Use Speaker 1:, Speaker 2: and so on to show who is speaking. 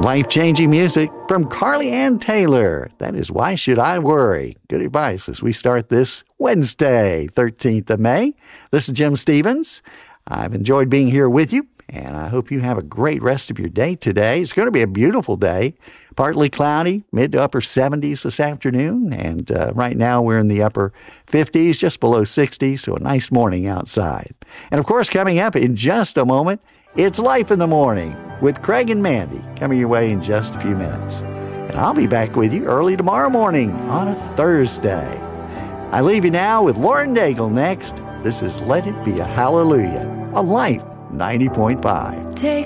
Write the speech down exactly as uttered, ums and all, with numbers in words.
Speaker 1: Life-changing music from Carly Ann Taylor. That is Why Should I Worry? Good advice as we start this Wednesday, thirteenth of May. This is Jim Stevens. I've enjoyed being here with you, and I hope you have a great rest of your day today. It's going to be a beautiful day. Partly cloudy, mid to upper seventies this afternoon, and uh, right now we're in the upper fifties, just below sixty, so a nice morning outside. And of course, coming up in just a moment, it's Life in the Morning with Craig and Mandy, coming your way in just a few minutes. And I'll be back with you early tomorrow morning on a Thursday. I leave you now with Lauren Daigle next. This is Let It Be a Hallelujah on Life ninety point five.
Speaker 2: Take